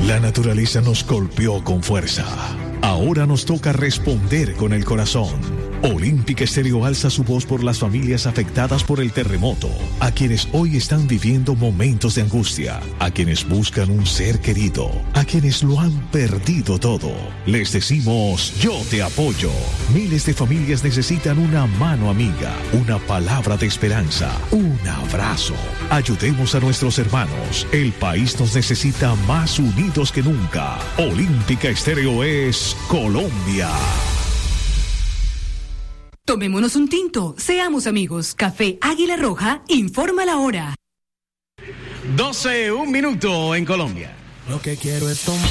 La naturaleza nos golpeó con fuerza. Ahora nos toca responder con el corazón. Olímpica Estéreo alza su voz por las familias afectadas por el terremoto, a quienes hoy están viviendo momentos de angustia, a quienes buscan un ser querido, a quienes lo han perdido todo. Les decimos, yo te apoyo. Miles de familias necesitan una mano amiga, una palabra de esperanza, un abrazo. Ayudemos a nuestros hermanos. El país nos necesita más unidos que nunca. Olímpica Estéreo es Colombia. Tomémonos un tinto, seamos amigos. Café Águila Roja informa la hora. 12:01 en Colombia. Lo que quiero es tomar.